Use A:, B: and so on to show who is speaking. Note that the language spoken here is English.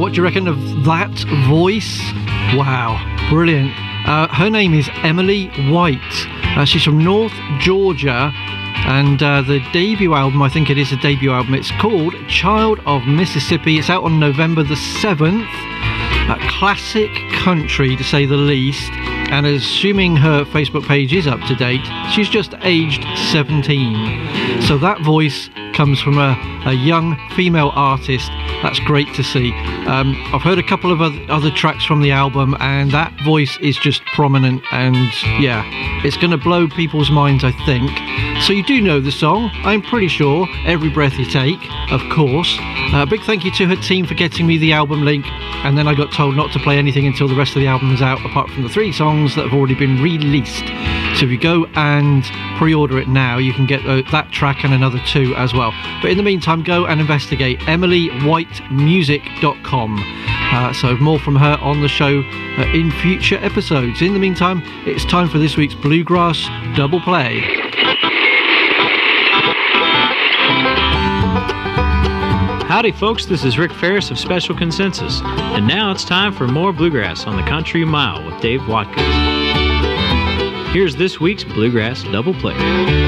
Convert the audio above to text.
A: What do you reckon of that voice? Wow, brilliant. Her name is Emily White. She's from North Georgia, and the debut album, I think it is a debut album, it's called Child of Mississippi. It's out on November the 7th. Classic country, to say the least, and assuming her Facebook page is up to date, she's just aged 17. So that voice comes from a young female artist. That's great to see. I've heard a couple of other tracks from the album, and that voice is just prominent, and yeah, it's going to blow people's minds, I think. So you do know the song, I'm pretty sure, Every Breath You Take, of course. A big thank you to her team for getting me the album link, and then I got told not to play anything until the rest of the album is out, apart from the 3 songs that have already been released. So if you go and pre-order it now, you can get that track and another 2 as well. But in the meantime, go and investigate emilywhitemusic.com. So more from her on the show in future episodes. In the meantime, it's time for this week's Bluegrass Double Play.
B: Howdy folks, this is Rick Ferris of Special Consensus, and now it's time for more Bluegrass on the Country Mile with Dave Watkins. Here's this week's Bluegrass Double Play.